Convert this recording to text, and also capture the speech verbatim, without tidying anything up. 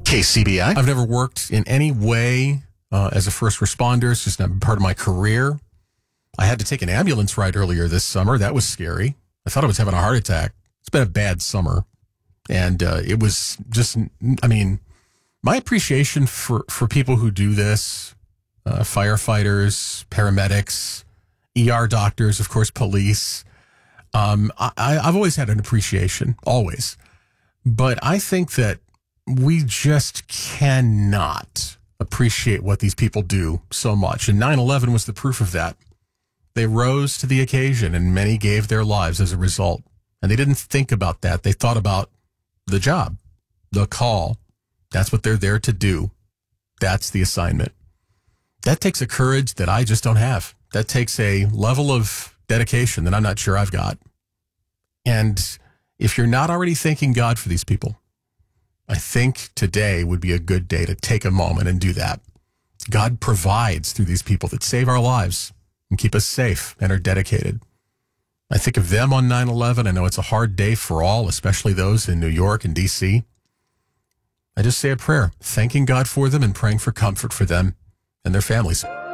K C B I. I've never worked in any way uh, as a first responder. It's just not part of my career. I had to take an ambulance ride earlier this summer. That was scary. I thought I was having a heart attack. It's been a bad summer. And uh, it was just, I mean, my appreciation for, for people who do this, uh, firefighters, paramedics, E R doctors, of course, police. Um, I, I've always had an appreciation, always. But I think that we just cannot appreciate what these people do so much. And nine eleven was the proof of that. They rose to the occasion, and many gave their lives as a result. And they didn't think about that. They thought about the job, the call. That's what they're there to do. That's the assignment. That takes a courage that I just don't have. That takes a level of dedication that I'm not sure I've got. And if you're not already thanking God for these people, I think today would be a good day to take a moment and do that. God provides through these people that save our lives and keep us safe and are dedicated. I think of them on nine eleven. I know it's a hard day for all, especially those in New York and D C. I just say a prayer, thanking God for them and praying for comfort for them and their families.